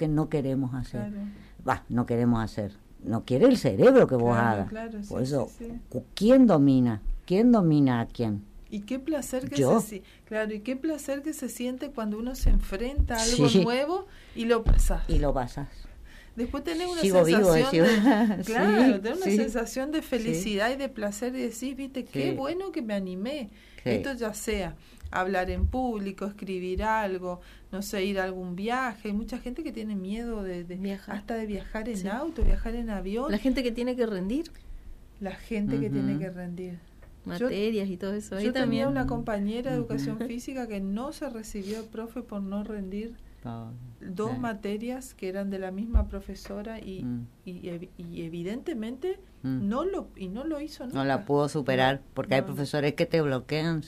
que no queremos hacer. Claro. No queremos hacer. No quiere el cerebro que vos hagas. Claro, Por sí, eso, sí. ¿quién domina? ¿Quién domina a quién? Y qué placer que ¿Yo? y qué placer que se siente cuando uno se enfrenta a algo nuevo y lo pasás. Después tenés una sensación de felicidad y de placer y decís, viste, qué bueno que me animé. Esto ya sea hablar en público, escribir algo, no sé, ir a algún viaje. Hay mucha gente que tiene miedo de viajar, hasta de viajar en auto, viajar en avión. La gente que tiene que rendir. La gente que tiene que rendir. Materias y todo eso. Yo tenía una compañera de educación física que no se recibió de profe por no rendir dos materias que eran de la misma profesora y evidentemente no lo hizo nunca. No la pudo superar porque hay profesores que te bloquean,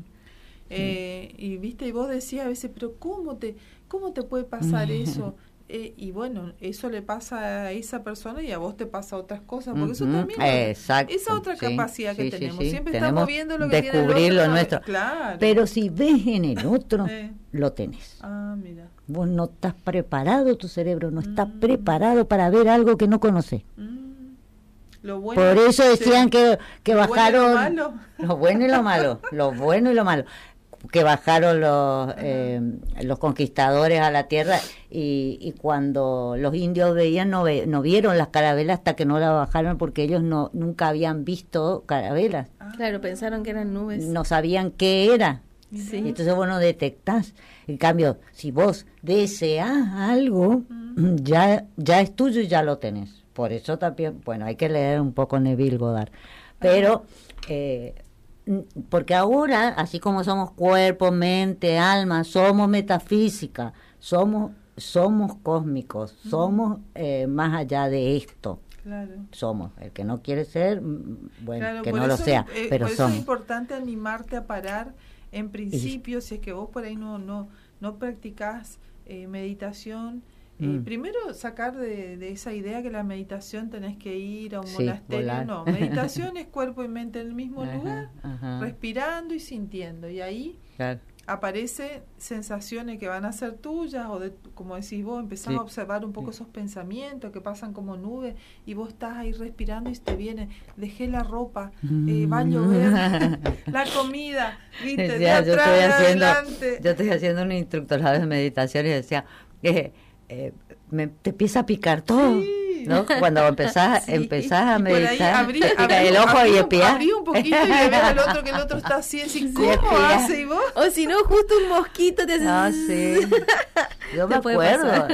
y viste, y vos decías a veces, pero ¿cómo te puede pasar eso? Y bueno, eso le pasa a esa persona y a vos te pasa otras cosas, porque eso también esa otra capacidad que tenemos. Siempre estamos viendo lo que tiene el otro. Descubrir lo nuestro. Claro. Pero si ves en el otro, lo tenés. Mira. Vos no estás preparado, tu cerebro no está preparado para ver algo que no conoces. Lo bueno, por eso decían que bajaron lo bueno y lo malo. Lo bueno y lo malo. Que bajaron los conquistadores a la tierra y cuando los indios veían no vieron las carabelas hasta que no la bajaron porque ellos nunca habían visto carabelas. Claro, pensaron que eran nubes. No sabían qué era. Sí. Entonces vos no detectás. En cambio, si vos deseás algo, ya es tuyo y ya lo tenés. Por eso también, bueno, hay que leer un poco Neville Goddard. Pero porque ahora, así como somos cuerpo, mente, alma, somos metafísica, somos cósmicos, somos más allá de esto. Claro. Somos. El que no quiere ser, bueno, que no lo sea, pero somos. Por eso es importante animarte a parar en principio, si es que vos por ahí no practicás meditación. Primero sacar de esa idea que la meditación tenés que ir a un monasterio. Volar. No, meditación es cuerpo y mente en el mismo lugar, respirando y sintiendo, y ahí aparecen sensaciones que van a ser tuyas, o como decís vos, empezás a observar un poco esos pensamientos que pasan como nubes, y vos estás ahí respirando y te viene, dejé la ropa, va a llover, la comida, viste, de atrás, adelante. Yo estoy haciendo un instructorado de meditación y decía te empieza a picar todo, ¿no? Cuando empezás a meditar, abrí el ojo y espiás. Abrí un poquito y le ves al otro que el otro está así, ¿cómo hace? ¿Y vos? O si no, justo un mosquito te hace... No, sí. Yo me acuerdo,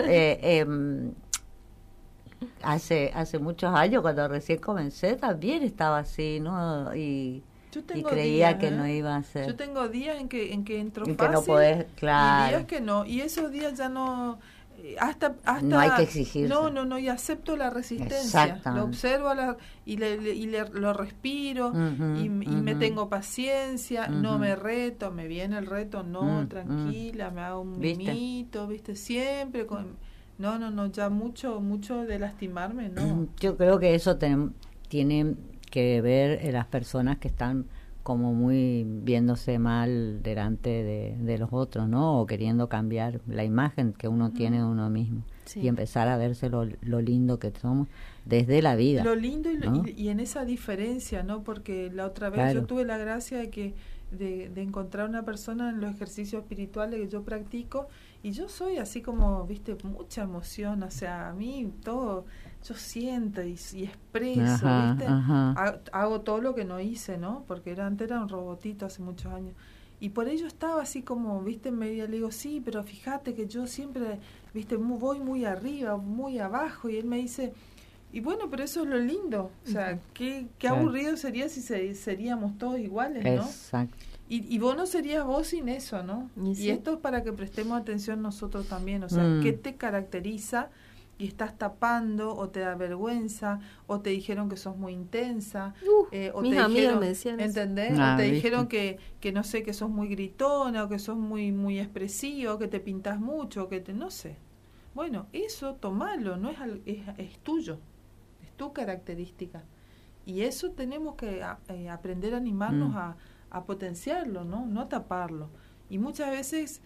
hace muchos años, cuando recién comencé, también estaba así, ¿no? Y creía que no iba a ser. Yo tengo días en que entro fácil, que no podés, claro. Y días que no, y esos días ya no... Hasta no hay que exigirse. No, y acepto la resistencia, lo observo y lo respiro, y me tengo paciencia, no me reto, me viene el reto, tranquila, me hago un mimito, ¿viste? Siempre no, ya mucho de lastimarme, no. Yo creo que eso tiene que ver las personas que están como muy viéndose mal delante de los otros, ¿no? O queriendo cambiar la imagen que uno tiene de uno mismo. Y empezar a verse lo lindo que somos desde la vida. Lo lindo ¿no? y en esa diferencia, ¿no? Porque la otra vez yo tuve la gracia de encontrar una persona en los ejercicios espirituales que yo practico, y yo soy así como, viste, mucha emoción, o sea, a mí todo, yo siento y expreso, ¿viste? Hago todo lo que no hice, ¿no? Porque antes era un robotito hace muchos años. Y por ello estaba así como, viste, en medio, le digo, sí, pero fíjate que yo siempre, viste, voy muy arriba, muy abajo, y él me dice, y bueno, pero eso es lo lindo, o sea, qué aburrido sería si seríamos todos iguales, ¿no? Exacto. Y vos no serías vos sin eso, ¿no? Y esto es para que prestemos atención nosotros también, o sea, ¿qué te caracteriza y estás tapando, o te da vergüenza, o te dijeron que sos muy intensa, o mis amigas me decían ¿entendés? O te dijeron que no sé, que sos muy gritona, o que sos muy muy expresivo, que te pintas mucho, no sé. Bueno, eso tomalo, no es tuyo, es tu característica, y eso tenemos que aprender a animarnos a potenciarlo, no taparlo. Y muchas veces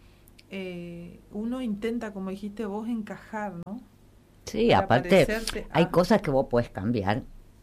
uno intenta, como dijiste vos, encajar, ¿no? Sí, Para aparte parecerte hay a... cosas que vos puedes cambiar,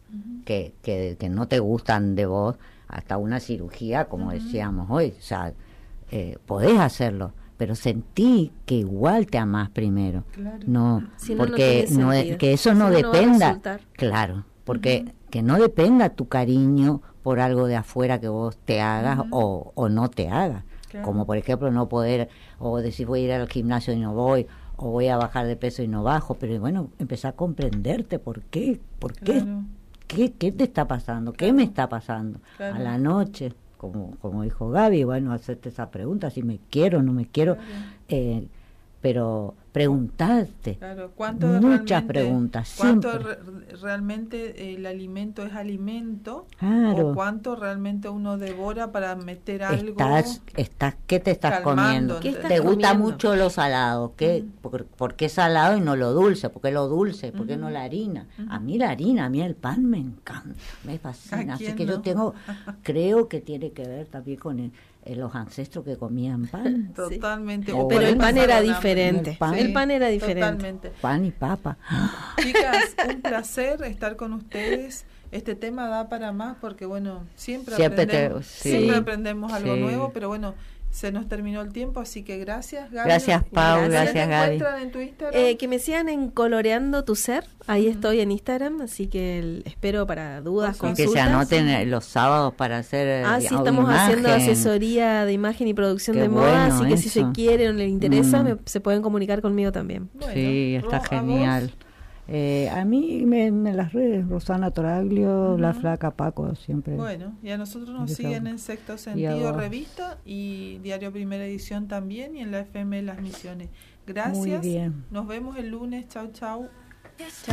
que no te gustan de vos, hasta una cirugía, como decíamos hoy, o sea, podés hacerlo, pero sentí que igual te amás primero. Claro. No, Si no, porque no tiene es, que eso si no no, no va a dependa, resultar. claro, porque que no dependa tu cariño por algo de afuera que vos te hagas o no te hagas. Claro. Como por ejemplo no poder, o decir voy a ir al gimnasio y no voy, o voy a bajar de peso y no bajo, pero bueno, empezar a comprenderte por qué, Claro. qué te está pasando, qué me está pasando. Claro. A la noche, como dijo Gaby, bueno, hacerte esa pregunta, si me quiero, no me quiero, Claro. pero preguntarte, Claro, ¿cuánto muchas realmente, preguntas, cuánto siempre. realmente el alimento es alimento? Claro. ¿O cuánto realmente uno devora para meter algo? ¿Qué te estás calmando, comiendo? ¿qué estás ¿Te gusta comiendo? mucho lo salado? ¿Por qué salado y no lo dulce? ¿Por qué lo dulce? ¿Por qué no la harina? A mí la harina, a mí el pan me encanta, me fascina. ¿A Así quién que no? yo creo que tiene que ver también con los ancestros que comían pan. Totalmente. O Pero el pan era pasaron hambre. diferente. El pan. El pan era diferente. Totalmente. Pan y papa. Chicas, un placer estar con ustedes. Este tema da para más porque, bueno, siempre Sí, aprendemos algo sí. nuevo, pero bueno, se nos terminó el tiempo, así que gracias, Gaby. Gracias, Pau, ¿Dónde gracias, te Gaby. encuentran en tu Instagram? Que me sigan en Coloreando tu Ser, ahí estoy en Instagram, así que espero para dudas, Y consultas. que se anoten los sábados para hacer Sí, estamos haciendo imagen. asesoría de imagen y producción Qué de moda, bueno así que si se eso. quieren o les interesa, se pueden comunicar conmigo también. Bueno, Sí, está ¿a vos? genial. A mí en las redes, Rosana Toraglio, La Flaca, Paco, siempre. Bueno, y a nosotros nos Yo siguen creo. en Sexto Y a Sentido vos. Revista y Diario Primera Edición también, y en la FM Las Misiones. Gracias. Muy bien. Nos vemos el lunes. Chau, chau.